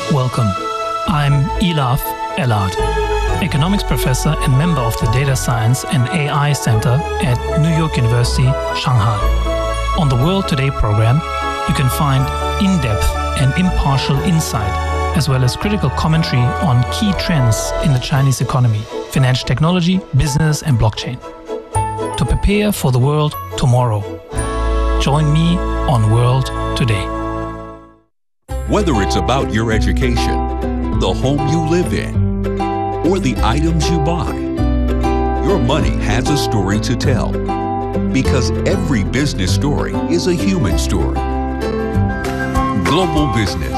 Welcome. I'm Elaf Elad, economics professor and member of the Data Science and AI Center at New York University, Shanghai. On the World Today program, you can find in-depth and impartial insight, as well as critical commentary on key trends in the Chinese economy, financial technology, business, and blockchain. To prepare for the world tomorrow, join me on World Today. Whether it's about your education, the home you live in, or the items you buy, your money has a story to tell. Because every business story is a human story. Global Business.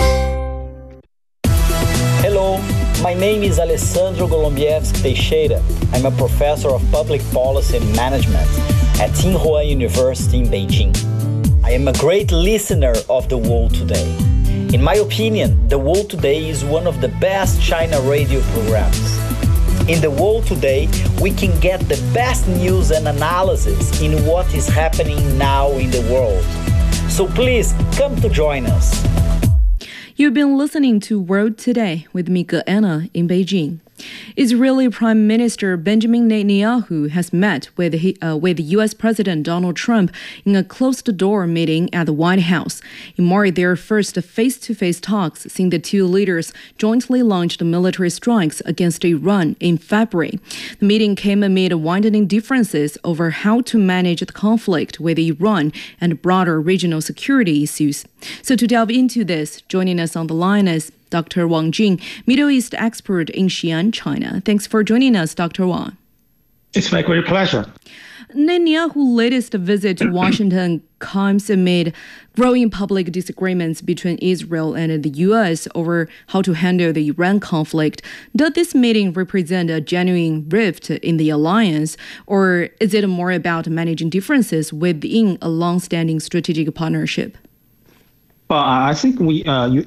Hello, my name is Alessandro Golombieski Teixeira. I'm a professor of public policy and management at Tsinghua University in Beijing. I am a great listener of The World Today. In my opinion, The World Today is one of the best China radio programs. In The World Today, we can get the best news and analysis in what is happening now in the world. So please, come to join us. You've been listening to World Today with me, Anna, in Beijing. Israeli Prime Minister Benjamin Netanyahu has met with U.S. President Donald Trump in a closed-door meeting at the White House. It marked their first face-to-face talks since the two leaders jointly launched military strikes against Iran in February. The meeting came amid widening differences over how to manage the conflict with Iran and broader regional security issues. So to delve into this, joining us on the line is Dr. Wang Jing, Middle East expert in Xi'an, China. Thanks for joining us, Dr. Wang. It's my great pleasure. Netanyahu's latest visit to Washington comes amid growing public disagreements between Israel and the U.S. over how to handle the Iran conflict. Does this meeting represent a genuine rift in the alliance, or is it more about managing differences within a long-standing strategic partnership? Well, I think you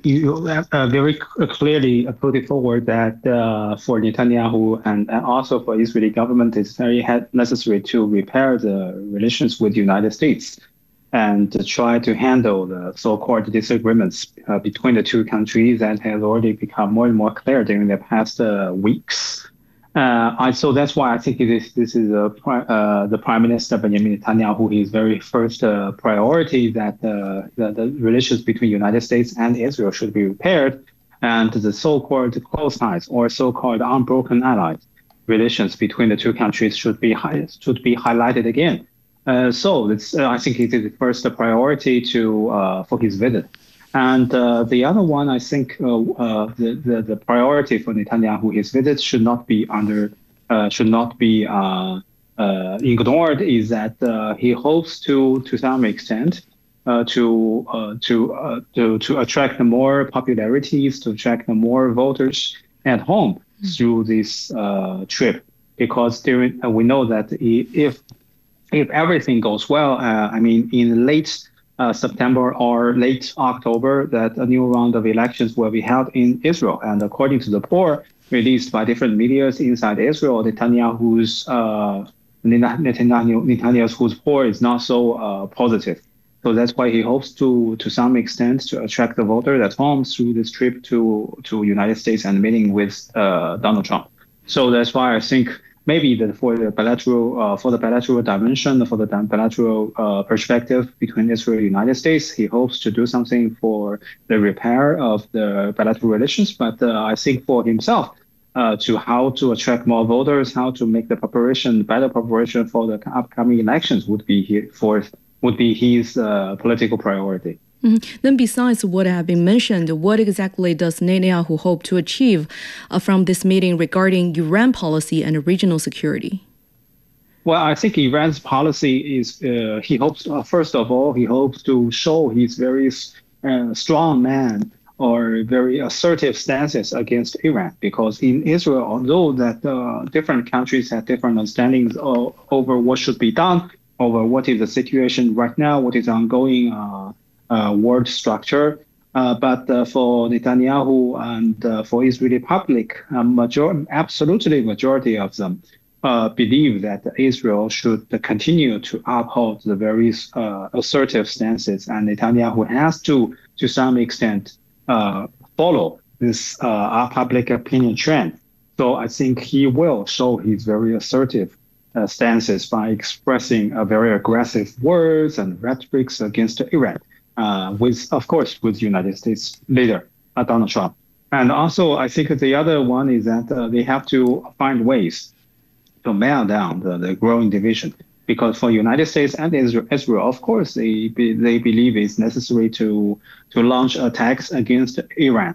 very clearly put it forward that for Netanyahu and also for Israeli government, it's very necessary to repair the relations with the United States and to try to handle the so-called disagreements between the two countries that has already become more and more clear during the past weeks. So that's why I think this is the Prime Minister Benjamin Netanyahu, his very first priority that the relations between the United States and Israel should be repaired, and the so-called close ties or so-called unbroken allies relations between the two countries should be highlighted again. So I think it is the first priority for his visit. And the other one, I think, the priority for Netanyahu, his visit should not be ignored. Is that he hopes to some extent to attract more popularities, to attract more voters at home through this trip, because we know that if everything goes well, in late September or late October, that a new round of elections will be held in Israel. And according to the poll released by different media inside Israel, Netanyahu's poll is not so positive. So that's why he hopes to some extent to attract the voters at home through this trip to United States and meeting with Donald Trump. So that's why I think maybe for the bilateral dimension, for the bilateral perspective between Israel and the United States, he hopes to do something for the repair of the bilateral relations. But I think for himself, to how to attract more voters, how to make the better preparation for the upcoming elections would be his political priority. Mm-hmm. Then besides what have been mentioned, what exactly does Netanyahu hope to achieve from this meeting regarding Iran policy and regional security? Well, I think Iran's policy is, he hopes to show his very strong man or very assertive stances against Iran, because in Israel, although that different countries have different understandings over what should be done, over what is the situation right now, what is ongoing world structure. But for Netanyahu and for Israeli public, absolutely majority of them believe that Israel should continue to uphold the very assertive stances, and Netanyahu has to some extent, follow this public opinion trend. So I think he will show his very assertive stances by expressing very aggressive words and rhetorics against Iran, of course, with United States leader Donald Trump. And also, I think the other one is that they have to find ways to nail down the growing division. Because for United States and Israel, of course, they believe it's necessary to launch attacks against Iran,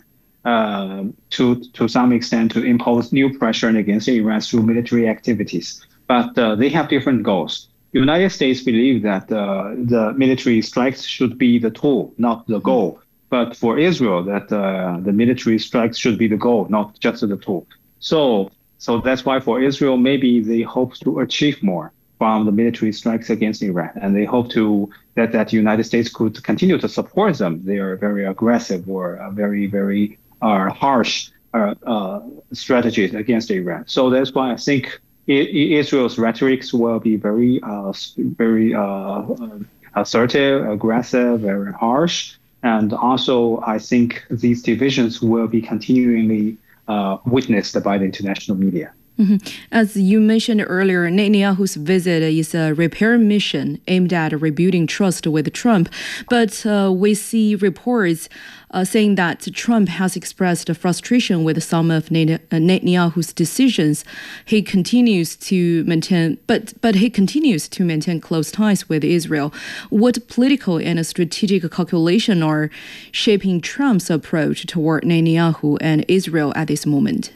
to some extent to impose new pressure against Iran through military activities. But they have different goals. United States believe that the military strikes should be the tool, not the goal. But for Israel, that the military strikes should be the goal, not just the tool. So that's why for Israel, maybe they hope to achieve more from the military strikes against Iran, and they hope that the United States could continue to support them. They are very aggressive or very, very harsh strategies against Iran. So that's why I think Israel's rhetorics will be very, very assertive, aggressive, very harsh, and also I think these divisions will be continually witnessed by the international media. Mm-hmm. As you mentioned earlier, Netanyahu's visit is a repair mission aimed at rebuilding trust with Trump. But we see reports saying that Trump has expressed frustration with some of Netanyahu's decisions. He continues to maintain, but he continues to maintain close ties with Israel. What political and strategic calculation are shaping Trump's approach toward Netanyahu and Israel at this moment?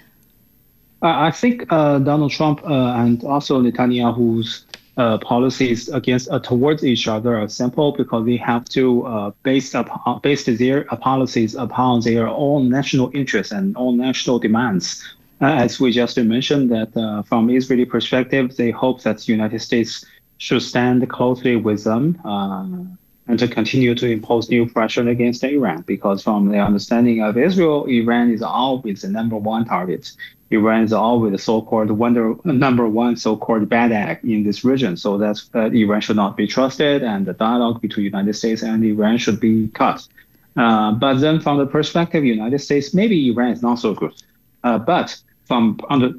I think Donald Trump and also Netanyahu's policies towards each other are simple because they have to base their policies upon their own national interests and own national demands. As we just mentioned, that from Israeli perspective, they hope that the United States should stand closely with them and to continue to impose new pressure against Iran. Because from the understanding of Israel, Iran is always the number one target. Iran is always the so-called number one so-called bad egg in this region. So that's Iran should not be trusted, and the dialogue between the United States and Iran should be cut. But then from the perspective of the United States, maybe Iran is not so good. But from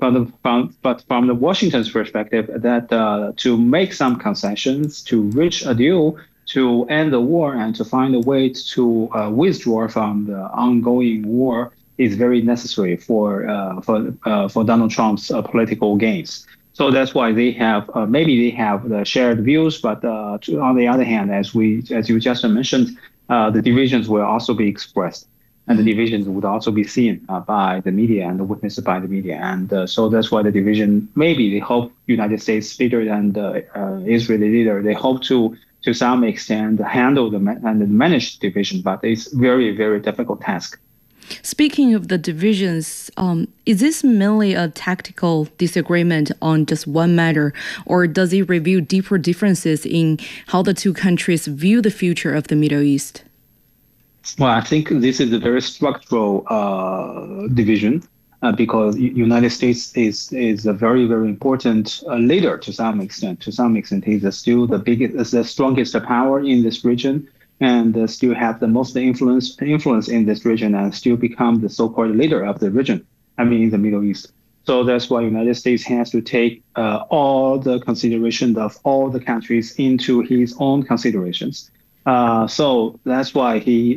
the Washington's perspective, that to make some concessions, to reach a deal, to end the war, and to find a way to withdraw from the ongoing war is very necessary for Donald Trump's political gains. So that's why they have maybe they have the shared views, but on the other hand, as you just mentioned, the divisions will also be expressed, and the divisions would also be seen by the media and witnessed by the media, and so that's why the division maybe they hope United States leader and Israeli leader they hope to some extent handle and manage the division, but it's very, very difficult task. Speaking of the divisions, is this mainly a tactical disagreement on just one matter, or does it reveal deeper differences in how the two countries view the future of the Middle East? Well, I think this is a very structural division because United States is a very, very important leader to some extent. To some extent, he's still the strongest power in this region, and still have the most influence in this region, and still become the so-called leader of the region, in the Middle East. So that's why United States has to take all the consideration of all the countries into his own considerations. So that's why the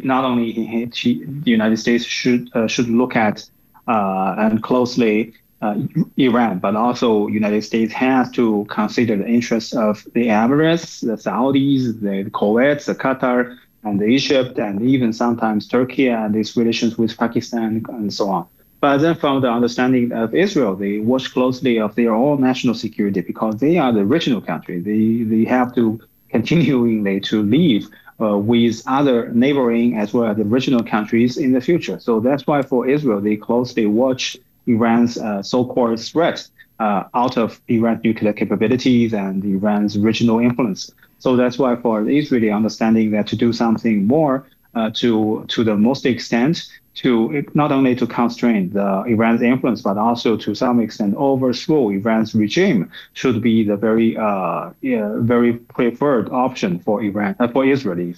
United States should look at and closely Iran, but also United States has to consider the interests of the Emirates, the Saudis, the Kuwait, the Qatar, and the Egypt, and even sometimes Turkey and its relations with Pakistan and so on. But then from the understanding of Israel, they watch closely of their own national security because they are the regional country. They have to continually to live with other neighboring as well as the regional countries in the future. So that's why for Israel, they closely watch Iran's so-called threat out of Iran's nuclear capabilities and Iran's regional influence. So that's why for the Israeli understanding that to do something more to the most extent, to not only to constrain Iran's influence, but also to some extent overthrow Iran's regime should be the very preferred option for Iran for Israelis.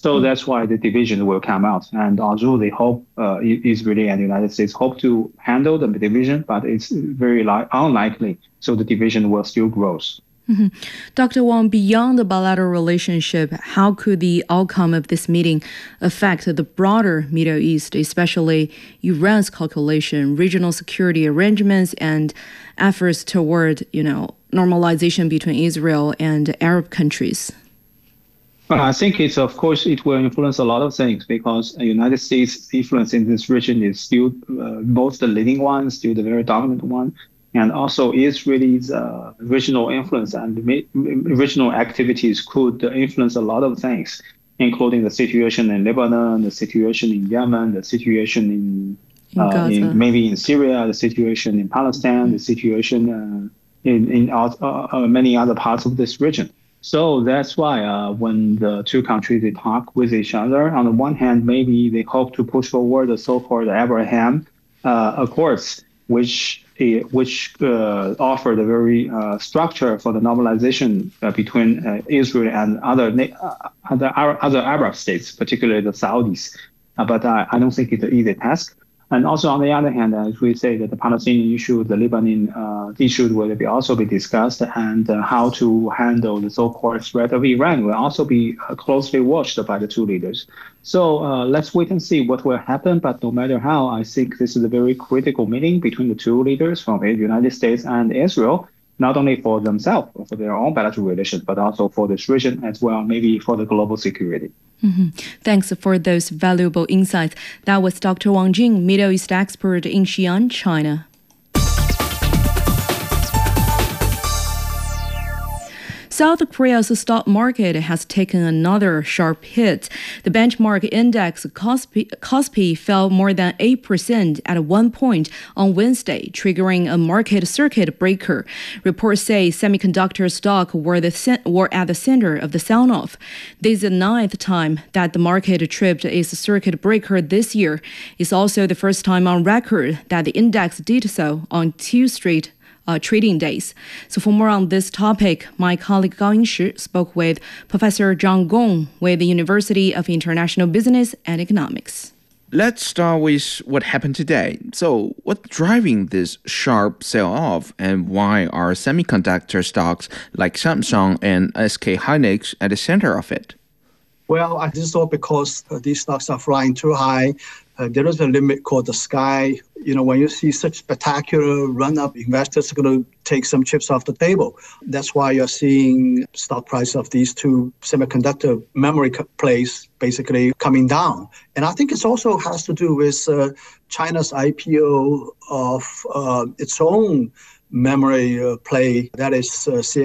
So that's why the division will come out. And although they hope Israel and the United States hope to handle the division, but it's very unlikely. So the division will still grow. Mm-hmm. Dr. Wang, beyond the bilateral relationship, how could the outcome of this meeting affect the broader Middle East, especially Iran's calculation, regional security arrangements, and efforts toward, normalization between Israel and Arab countries? I think of course, it will influence a lot of things because the United States' influence in this region is still both the leading one, still the very dominant one. And also Israel's regional influence and regional activities could influence a lot of things, including the situation in Lebanon, the situation in Yemen, the situation maybe in Syria, the situation in Palestine, the situation in many other parts of this region. So that's why when the two countries they talk with each other, on the one hand, maybe they hope to push forward the so-called Abraham Accords, which offer the very structure for the normalization between Israel and other Arab states, particularly the Saudis. But I don't think it's an easy task. And also, on the other hand, as we say that the Palestinian issue, the Lebanon issue will also be discussed, and how to handle the so-called threat of Iran will also be closely watched by the two leaders. So let's wait and see what will happen. But no matter how, I think this is a very critical meeting between the two leaders from the United States and Israel, not only for themselves, for their own bilateral relations, but also for this region as well, maybe for the global security. Mm-hmm. Thanks for those valuable insights. That was Dr. Wang Jing, Middle East expert in Xi'an, China. South Korea's stock market has taken another sharp hit. The benchmark index Kospi fell more than 8% at one point on Wednesday, triggering a market circuit breaker. Reports say semiconductor stock were at the center of the sell-off. This is the ninth time that the market tripped its circuit breaker this year. It's also the first time on record that the index did so on two straight trading days. So for more on this topic, my colleague Gao Yingshi spoke with Professor Zhang Gong with the University of International Business and Economics. Let's start with what happened today. So what's driving this sharp sell-off, and why are semiconductor stocks like Samsung and SK Hynix at the center of it? Well, I think so because these stocks are flying too high. There is a limit called the sky. When you see such spectacular run-up, investors are going to take some chips off the table. That's why you're seeing stock price of these two semiconductor memory plays basically coming down. And I think it also has to do with China's IPO of its own memory play, that is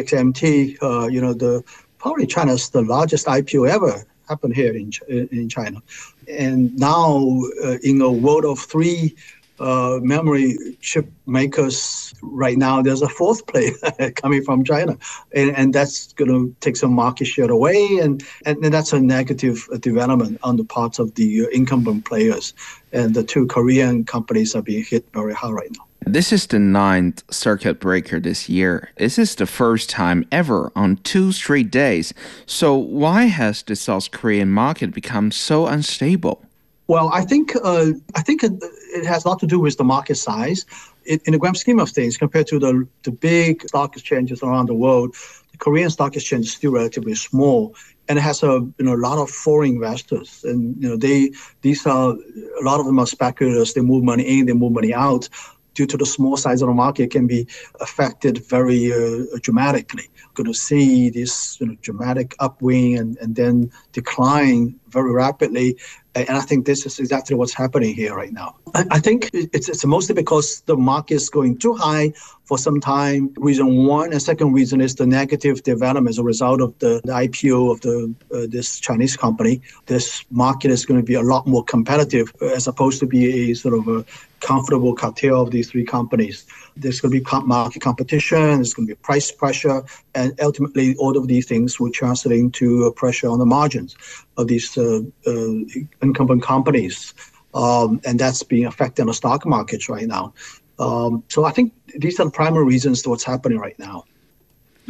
CXMT. Probably China's the largest IPO ever happened here in China. And now in a world of three memory chip makers right now, there's a fourth player coming from China. And that's going to take some market share away. And that's a negative development on the part of the incumbent players. And the two Korean companies are being hit very hard right now. This is the ninth circuit breaker this year. This is the first time ever on two straight days. So why has the South Korean market become so unstable? Well, I think it has a lot to do with the market size. In the grand scheme of things, compared to the big stock exchanges around the world, the Korean stock exchange is still relatively small, and it has a lot of foreign investors. And a lot of them are speculators. They move money in, they move money out. Due to the small size of the market, can be affected very dramatically. Going to see this dramatic upswing and then decline very rapidly. And I think this is exactly what's happening here right now. I think it's mostly because the market is going too high for some time. Reason one. And second reason is the negative development as a result of the IPO of this Chinese company. This market is going to be a lot more competitive as opposed to be a sort of a comfortable cartel of these three companies. There's going to be market competition, there's going to be price pressure, and ultimately all of these things will translate into pressure on the margins of these incumbent companies. And that's being affected on the stock markets right now. So I think these are the primary reasons to what's happening right now.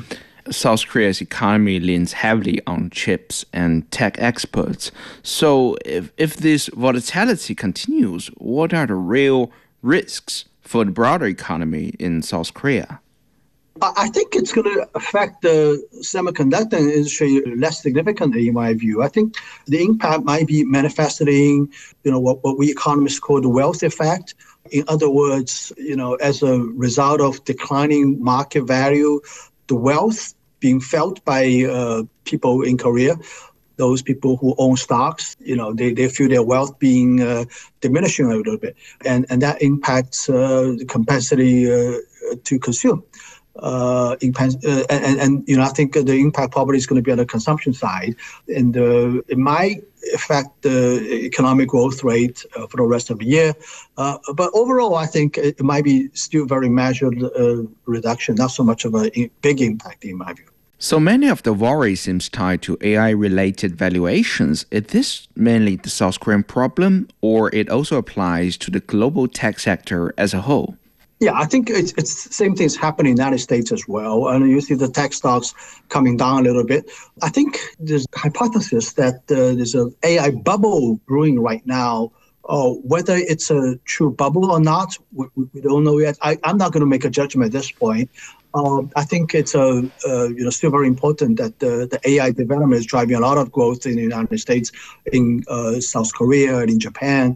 South Korea's economy leans heavily on chips and tech exports. So if this volatility continues, what are the real risks for the broader economy in South Korea? I think it's going to affect the semiconductor industry less significantly, in my view. I think the impact might be manifesting, what we economists call the wealth effect. In other words, as a result of declining market value, the wealth being felt by people in Korea, those people who own stocks, they feel their wealth being diminishing a little bit. And that impacts the capacity to consume. I think the impact probably is going to be on the consumption side, and it might affect the economic growth rate for the rest of the year. But overall, I think it might be still very measured reduction, not so much of a big impact in my view. So many of the worry seems tied to AI-related valuations. Is this mainly the South Korean problem, or it also applies to the global tech sector as a whole? Yeah, I think it's the same things happening in the United States as well. And you see the tech stocks coming down a little bit. I think there's a hypothesis that there's an AI bubble brewing right now. Whether it's a true bubble or not, we don't know yet. I'm not going to make a judgment at this point. I think it's still very important that the AI development is driving a lot of growth in the United States, in South Korea, and in Japan.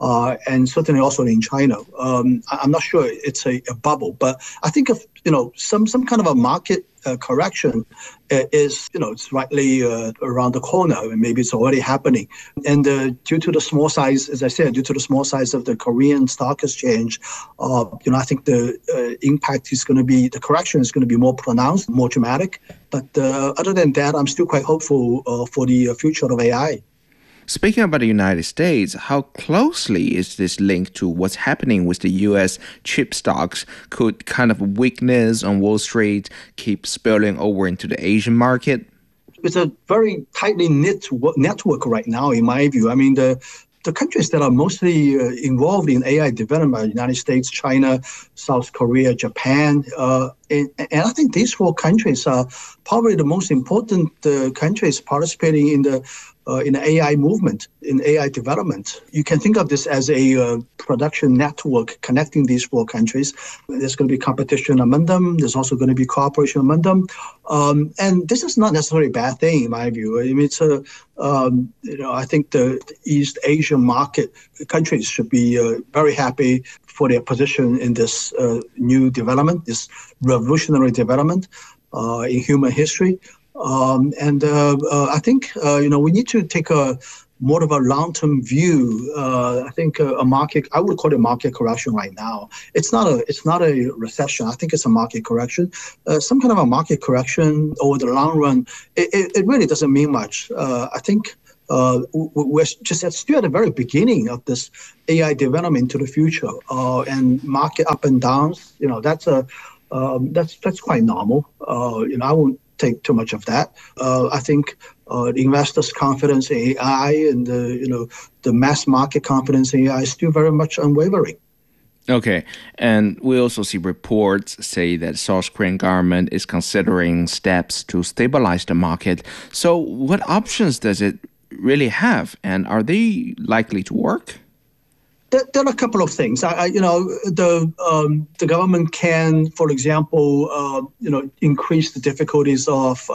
And certainly also in China. I'm not sure it's a bubble, but I think if some kind of a market correction is it's rightly around the corner, and maybe it's already happening. And due to the small size, as I said, due to the small size of the Korean stock exchange, I think the impact is going to be, the correction is going to be more pronounced, more dramatic. But other than that, I'm still quite hopeful for the future of AI. Speaking about the United States, how closely is this linked to what's happening with the U.S. chip stocks? Could kind of weakness on Wall Street keep spilling over into the Asian market? It's a very tightly knit network right now, in my view. I mean, the countries that are mostly involved in AI development are United States, China, South Korea, Japan. And I think these four countries are probably the most important countries participating in the AI movement, in AI development. You can think of this as a production network connecting these four countries. There's going to be competition among them. There's also going to be cooperation among them. And this is not necessarily a bad thing, in my view. I mean, it's I think the East Asian market countries should be very happy for their position in this new development, this revolutionary development in human history. I think we need to take a more of a long-term view. I think I would call it a market correction right now. It's not a recession. I think it's a market correction. Some kind of a market correction over the long run. It really doesn't mean much. I think we're just still at the very beginning of this AI development into the future, and market up and downs. That's quite normal. I won't take too much of that. I think the investors' confidence in AI and the mass market confidence in AI is still very much unwavering. Okay, and we also see reports say that South Korean government is considering steps to stabilize the market. So what options does it really have, and are they likely to work? There are a couple of things. The government can, for example, increase the difficulties of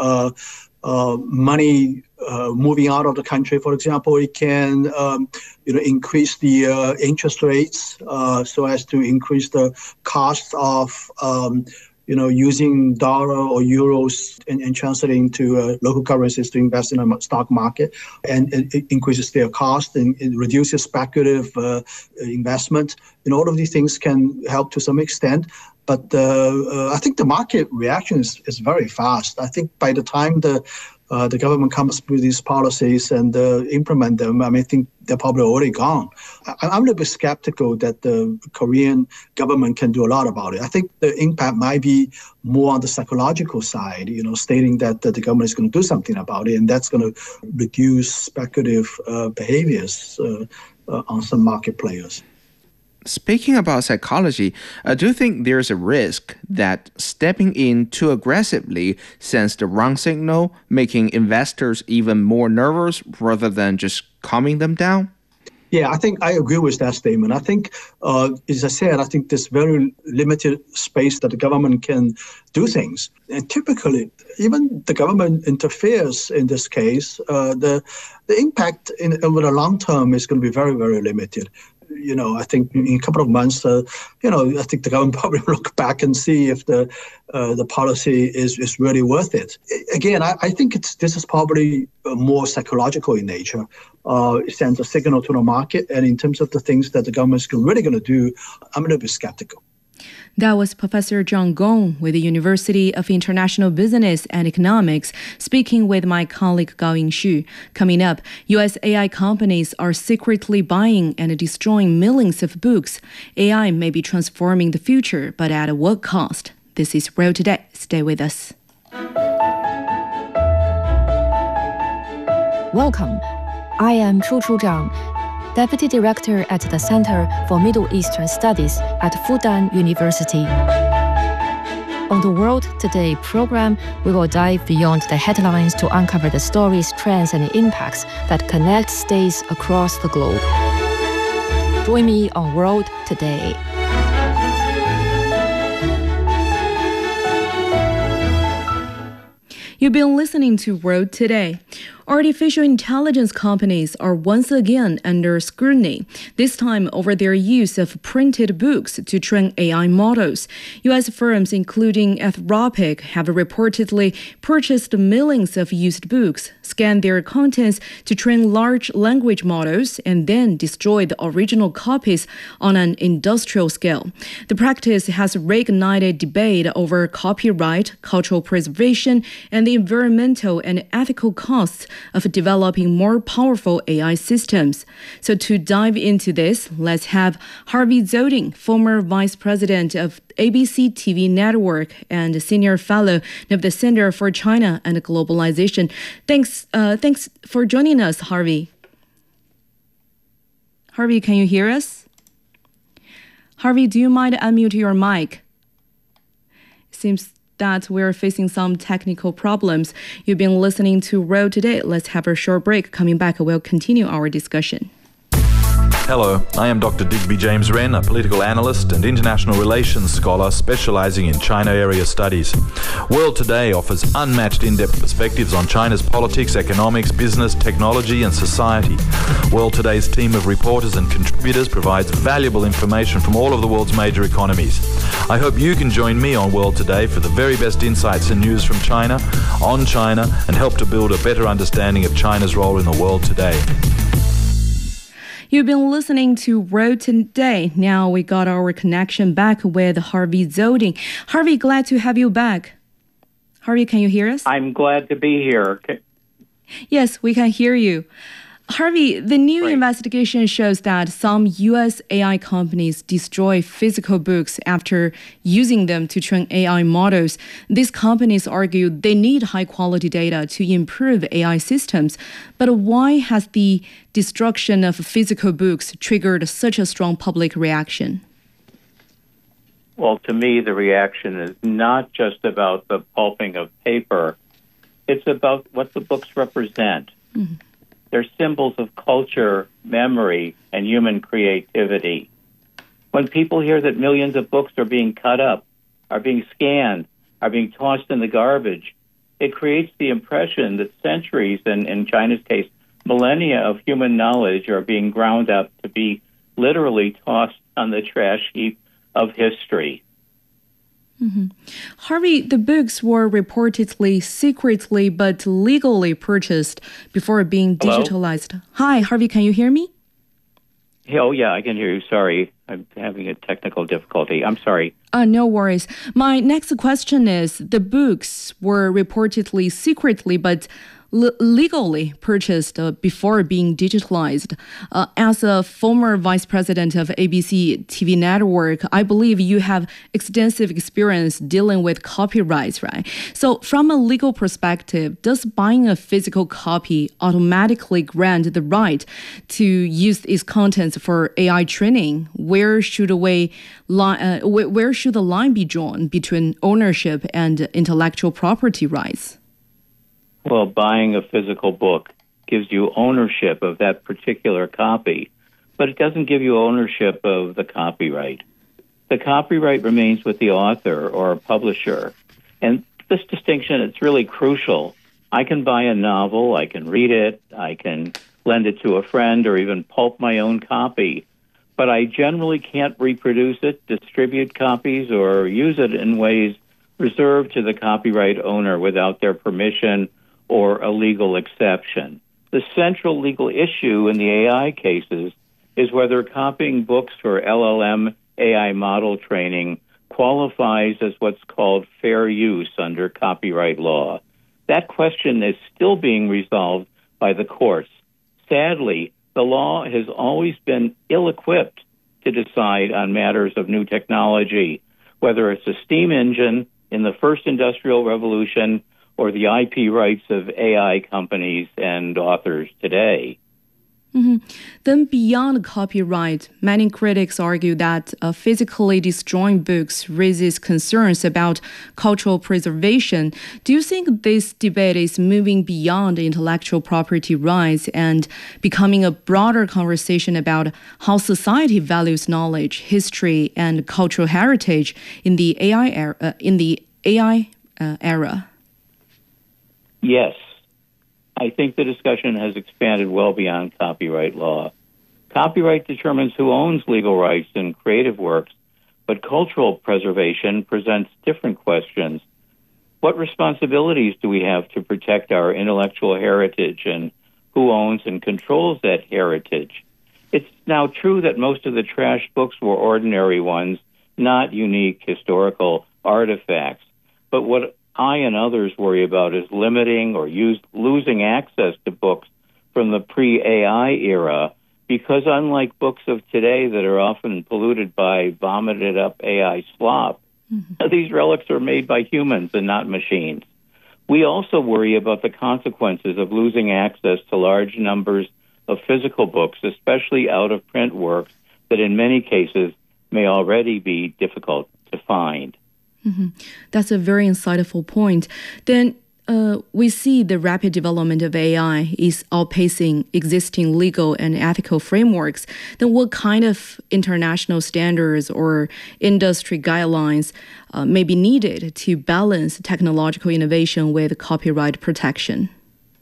money moving out of the country. For example, it can, increase the interest rates so as to increase the cost of using dollar or euros and translating to local currencies to invest in a stock market, and it increases their cost and it reduces speculative investment. All of these things can help to some extent, but I think the market reaction is very fast. I think by the time the government comes up with these policies and implement them, I think they're probably already gone. I'm a little bit skeptical that the Korean government can do a lot about it. I think the impact might be more on the psychological side, stating that the government is going to do something about it, and that's going to reduce speculative behaviors on some market players. Speaking about psychology, do you think there's a risk that stepping in too aggressively sends the wrong signal, making investors even more nervous rather than just calming them down? Yeah, I think I agree with that statement. I think, as I said, I think there's very limited space that the government can do things. And typically, even the government interferes in this case, the impact over the long term is going to be very, very limited. I think in a couple of months, I think the government probably look back and see if the policy is really worth it. Again, I think this is probably more psychological in nature. It sends a signal to the market, and in terms of the things that the government is really going to do, I'm a little bit skeptical. That was Professor Zhang Gong with the University of International Business and Economics, speaking with my colleague Gao Yingxu. Coming up, U.S. AI companies are secretly buying and destroying millions of books. AI may be transforming the future, but at what cost? This is World Today. Stay with us. Welcome. I am Chu Zhang, Deputy Director at the Center for Middle Eastern Studies at Fudan University. On the World Today program, we will dive beyond the headlines to uncover the stories, trends, and impacts that connect states across the globe. Join me on World Today. You've been listening to World Today. Artificial intelligence companies are once again under scrutiny, this time over their use of printed books to train AI models. U.S. firms including Anthropic have reportedly purchased millions of used books, scanned their contents to train large language models, and then destroy the original copies on an industrial scale. The practice has reignited debate over copyright, cultural preservation, and the environmental and ethical costs of developing more powerful AI systems. So to dive into this, let's have Harvey Zoding, former vice president of ABC TV Network and senior fellow of the Center for China and Globalization. Thanks for joining us, Harvey. Harvey, can you hear us? Harvey, do you mind unmute your mic? Seems that we're facing some technical problems. You've been listening to World Today. Let's have a short break. Coming back, we'll continue our discussion. Hello, I am Dr. Digby James Wren, a political analyst and international relations scholar specializing in China area studies. World Today offers unmatched in-depth perspectives on China's politics, economics, business, technology, and society. World Today's team of reporters and contributors provides valuable information from all of the world's major economies. I hope you can join me on World Today for the very best insights and news from China, on China, and help to build a better understanding of China's role in the world today. You've been listening to World Today. Now we got our connection back with Harvey Zoding. Harvey, glad to have you back. Harvey, can you hear us? I'm glad to be here. Yes, we can hear you. Harvey, the new investigation shows that some U.S. AI companies destroy physical books after using them to train AI models. These companies argue they need high-quality data to improve AI systems. But why has the destruction of physical books triggered such a strong public reaction? Well, to me, the reaction is not just about the pulping of paper. It's about what the books represent. Mm-hmm. They're symbols of culture, memory, and human creativity. When people hear that millions of books are being cut up, are being scanned, are being tossed in the garbage, it creates the impression that centuries, and in China's case, millennia of human knowledge are being ground up to be literally tossed on the trash heap of history. Mm-hmm. Harvey, the books were reportedly secretly but legally purchased before being digitalized. Hello? Hi, Harvey, can you hear me? Oh, yeah, I can hear you. Sorry, I'm having a technical difficulty. I'm sorry. No worries. My next question is, the books were reportedly secretly but legally purchased before being digitalized. As a former vice president of ABC TV network, I believe you have extensive experience dealing with copyrights, right? So from a legal perspective, does buying a physical copy automatically grant the right to use its contents for AI training? Where should the line be drawn between ownership and intellectual property rights? Well, buying a physical book gives you ownership of that particular copy, but it doesn't give you ownership of the copyright. The copyright remains with the author or publisher. And this distinction, it's really crucial. I can buy a novel, I can read it, I can lend it to a friend or even pulp my own copy, but I generally can't reproduce it, distribute copies, or use it in ways reserved to the copyright owner without their permission or a legal exception. The central legal issue in the AI cases is whether copying books for LLM AI model training qualifies as what's called fair use under copyright law. That question is still being resolved by the courts. Sadly, the law has always been ill-equipped to decide on matters of new technology, whether it's a steam engine in the first industrial revolution or the IP rights of AI companies and authors today. Mm-hmm. Then beyond copyright, many critics argue that physically destroying books raises concerns about cultural preservation. Do you think this debate is moving beyond intellectual property rights and becoming a broader conversation about how society values knowledge, history, and cultural heritage in the AI era? Yes. I think the discussion has expanded well beyond copyright law. Copyright determines who owns legal rights in creative works, but cultural preservation presents different questions. What responsibilities do we have to protect our intellectual heritage, and who owns and controls that heritage? It's now true that most of the trash books were ordinary ones, not unique historical artifacts. But what I and others worry about is limiting or losing access to books from the pre-AI era, because unlike books of today that are often polluted by vomited up AI slop, these relics are made by humans and not machines. We also worry about the consequences of losing access to large numbers of physical books, especially out-of-print works that in many cases may already be difficult to find. Mm-hmm. That's a very insightful point. Then we see the rapid development of AI is outpacing existing legal and ethical frameworks. Then what kind of international standards or industry guidelines may be needed to balance technological innovation with copyright protection?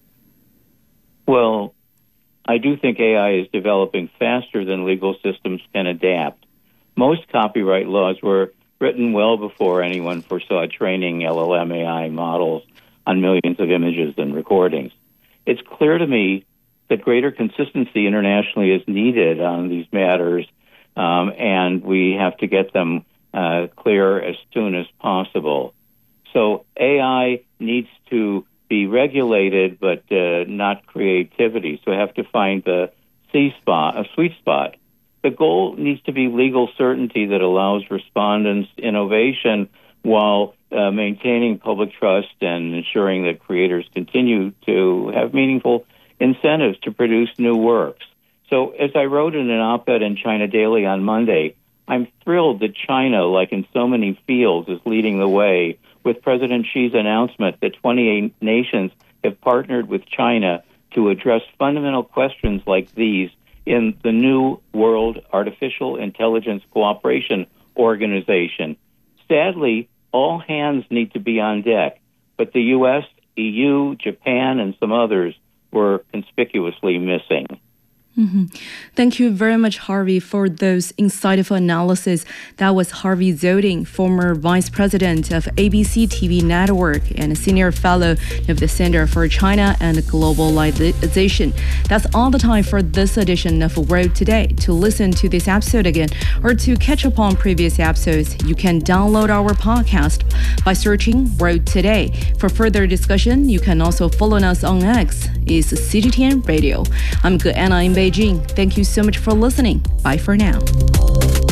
Well, I do think AI is developing faster than legal systems can adapt. Most copyright laws were written well before anyone foresaw training LLM AI models on millions of images and recordings. It's clear to me that greater consistency internationally is needed on these matters, and we have to get them clear as soon as possible. So AI needs to be regulated, but not creativity. So we have to find a sweet spot. The goal needs to be legal certainty that allows respondents innovation while maintaining public trust and ensuring that creators continue to have meaningful incentives to produce new works. So as I wrote in an op-ed in China Daily on Monday, I'm thrilled that China, like in so many fields, is leading the way with President Xi's announcement that 28 nations have partnered with China to address fundamental questions like these in the New World Artificial Intelligence Cooperation Organization. Sadly, all hands need to be on deck, but the U.S., EU, Japan, and some others were conspicuously missing. Thank you very much, Harvey, for those insightful analysis. That was Harvey Zoding, former vice president of ABC TV Network and a senior fellow of the Center for China and Globalization. That's all the time for this edition of World Today. To listen to this episode again or to catch up on previous episodes, you can download our podcast by searching World Today. For further discussion, you can also follow us on X. It's CGTN Radio. I'm Anna in Beijing. Thank you so much for listening. Bye for now.